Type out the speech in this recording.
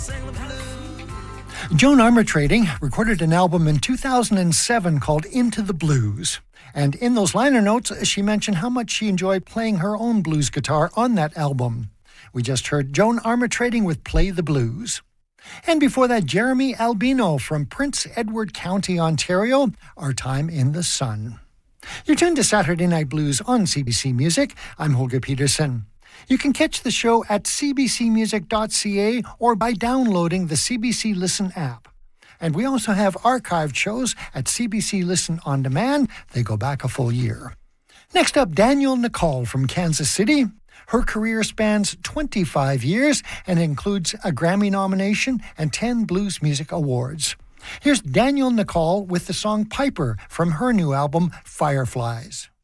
Joan Armatrading recorded an album in 2007 called Into the Blues. And in those liner notes, she mentioned how much she enjoyed playing her own blues guitar on that album. We just heard Joan Armatrading with Play the Blues. And before that, Jeremy Albino from Prince Edward County, Ontario, Our Time in the Sun. You're tuned to Saturday Night Blues on CBC Music. I'm Holger Peterson. You can catch the show at cbcmusic.ca or by downloading the CBC Listen app. And we also have archived shows at CBC Listen On Demand. They go back a full year. Next up, Danielle Nicol from Kansas City. Her career spans 25 years and includes a Grammy nomination and 10 Blues Music Awards. Here's Danielle Nicol with the song Piper from her new album, Fireflies.